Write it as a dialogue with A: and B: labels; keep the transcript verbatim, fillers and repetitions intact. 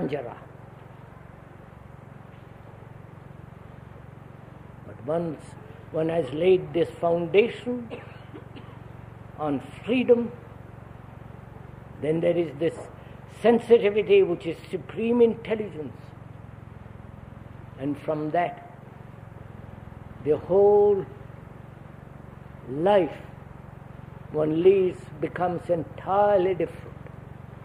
A: Panjara. But once one has laid this foundation on freedom, then there is this sensitivity which is supreme intelligence. And from that, the whole life one leads becomes entirely different.